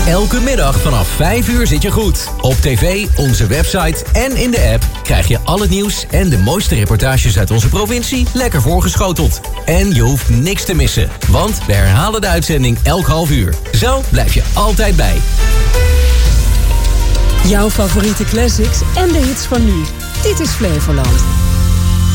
Elke middag vanaf 5 uur zit je goed. Op tv, onze website en in de app krijg je al het nieuws en de mooiste reportages uit onze provincie lekker voorgeschoteld. En je hoeft niks te missen, want we herhalen de uitzending elk half uur. Zo blijf je altijd bij. Jouw favoriete classics en de hits van nu. Dit is Flevoland.